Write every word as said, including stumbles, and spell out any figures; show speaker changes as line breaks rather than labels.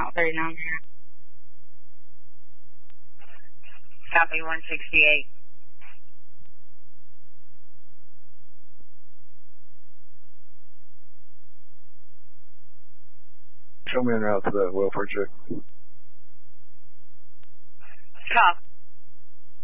Route thirty-nine here.
Copy one sixty-eight.
Show me en route to that welfare check.
Copy.